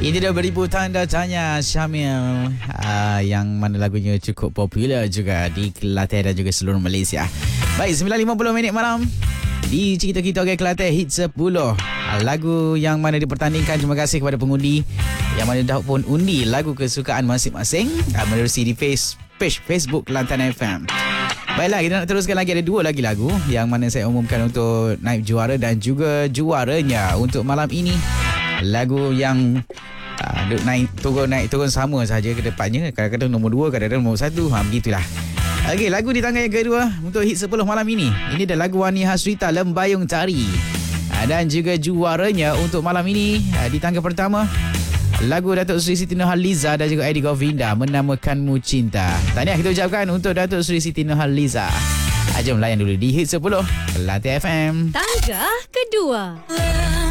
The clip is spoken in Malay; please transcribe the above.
Ini dah beribu tanda tanya Syamil, yang mana lagunya cukup popular juga di Kelantan dan juga seluruh Malaysia. Baik, 9.50 minit malam di Cerita Kita Orang Kelantan Hit 10. Lagu yang mana dipertandingkan. Terima kasih kepada pengundi yang mana dah pun undi lagu kesukaan masing-masing menerusi di page Facebook Kelantan FM. Baiklah, kita nak teruskan lagi. Ada 2 lagi lagu yang mana saya umumkan untuk naib juara dan juga juaranya untuk malam ini. Lagu yang naik turun sama saja ke depannya. Kadang-kadang nombor 2, kadang-kadang nombor 1. Begitulah. Okey, lagu di tangan yang kedua untuk hit 10 malam ini. Ini adalah lagu Wani Hasrita, Lembayung Tari. Dan juga juaranya untuk malam ini di tangga pertama, lagu Datuk Seri Siti Nurhaliza dan juga Eddie Govinda, Menamakanmu Cinta. Tahniah kita ucapkan untuk Datuk Seri Siti Nurhaliza. Jom layan dulu di Hit 10 Kelantan FM. Tangga kedua.